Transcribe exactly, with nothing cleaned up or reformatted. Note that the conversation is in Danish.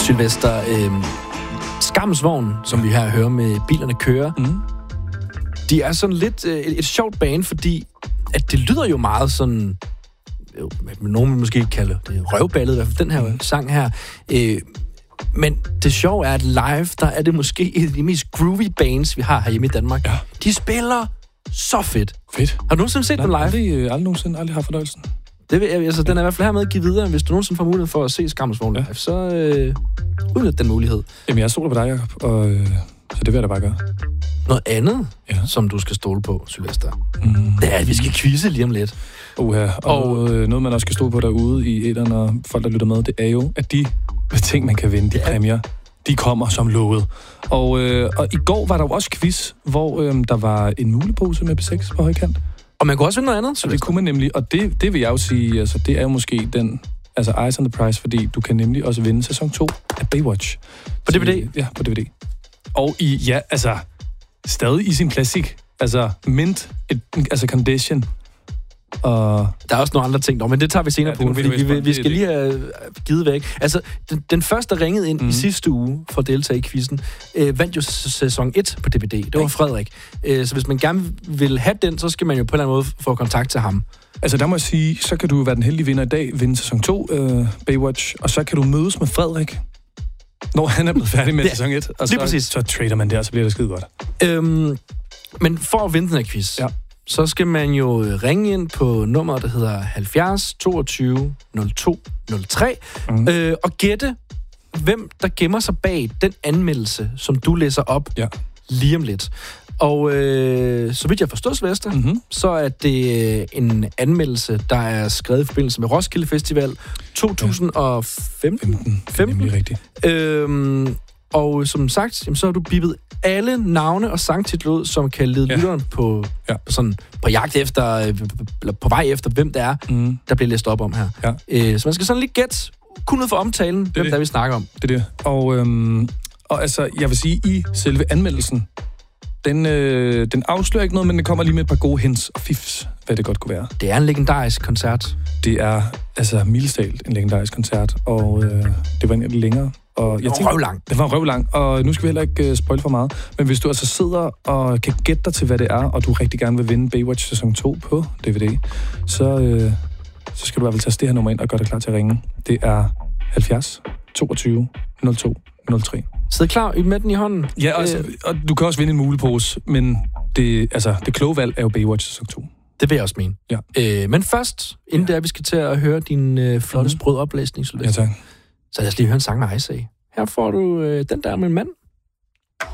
Sylvester, øh, Skamsvogn, som vi her hører med bilerne kører, mm. de er sådan lidt øh, et, et sjovt bane, fordi at det lyder jo meget sådan, øh, nogen vil måske kalde det røvballet, i hvert fald den her mm. sang her. Øh, men det sjove er, at live, der er det måske et af de mest groovy bands, vi har herhjemme i Danmark. Ja. De spiller så fedt. Fedt. Har du nogensinde set dem live? Aldrig, aldrig nogensinde, aldrig har fornøjelsen. Det vil jeg, altså, den er i hvert fald hermed at give videre. Hvis du nogensinde får mulighed for at se Skamsvogn live, ja. så øh, udnyt den mulighed. Jamen, jeg stoler på dig, Jacob, og øh, så det vil jeg da bare gøre. Noget andet, ja. som du skal stole på, Sylvester, mm. det er, at vi skal quizze lige om lidt. Uha, og, og øh, noget, man også skal stole på derude i æteren, og folk, der lytter med, det er jo, at de ting, man kan vinde, de ja. præmier, de kommer som lovet. Og, øh, og i går var der jo også quiz, hvor øh, der var en mulepose med B seks på højkant. Og man kunne også vinde noget andet. Så det kunne man nemlig, og det, det vil jeg jo sige, altså det er jo måske den, altså Eyes on the Prize, fordi du kan nemlig også vinde sæson to af Baywatch. På D V D? Ja, på D V D. Og i, ja, altså, stadig i sin plastik. Altså, mint, et, altså condition. Og der er også nogle andre ting dog, men det tager vi senere ja, på, fordi vi, vi, vi skal lige have givet væk. Altså, den, den første, der ringede ind mm. i sidste uge for at deltage i quizzen, øh, vandt jo sæson et på D V D. Det var Frederik. Øh, så hvis man gerne vil have den, så skal man jo på en eller anden måde få kontakt til ham. Altså, der må jeg sige, så kan du være den heldige vinder i dag, vinde sæson to, øh, Baywatch, og så kan du mødes med Frederik, når han er blevet færdig med ja, sæson et, og så, så trader man der, så bliver det skide godt. Øhm, men for at vinde den her quiz, ja. så skal man jo ringe ind på nummeret, der hedder halvfjerds toogtyve nul to nul tre, mm. øh, og gætte, hvem der gemmer sig bag den anmeldelse, som du læser op ja. lige om lidt. Og øh, så vidt jeg forstår, Sylvester, mm-hmm. så er det en anmeldelse, der er skrevet i forbindelse med Roskilde Festival to tusind og femten. femten. femten. Det er rigtigt. Øhm, og som sagt, jamen, så har du bippet alle navne og sangtitler ud, som kan lede ja. lytteren på, ja. på, sådan, på jagt efter, eller på vej efter, hvem det er, mm. der bliver læst op om her. Ja. Øh, så man skal sådan lige gætte, kun ud for omtalen, det hvem det. der vi snakker om. Det er det. Og, øhm, og altså, jeg vil sige, i selve anmeldelsen, Den, øh, den afslører ikke noget, men den kommer lige med et par gode hints og fifs, hvad det godt kunne være. Det er en legendarisk koncert. Det er, altså, mildest talt en legendarisk koncert, og øh, det var en af de længere. Og jeg tænkte, røvlang. Det var røvlang, og nu skal vi heller ikke uh, spoil for meget. Men hvis du altså sidder og kan gætte dig til, hvad det er, og du rigtig gerne vil vinde Baywatch sæson to på D V D, så, øh, så skal du i hvert fald tage det her nummer ind og gøre dig klar til at ringe. Det er halvfjerds toogtyve nul to nul tre. Sid klar med den i hånden. Ja, altså, øh. og du kan også vinde en mulepose, men det, altså, det kloge valg er jo Baywatch sæson to. Det vil jeg også mene. Ja. Øh, men først, inden ja. det er, vi skal til at høre din øh, flotte sprød oplæsning, ja, tak. så lad os lige høre en sang med Ice. Her får du øh, den der med en mand.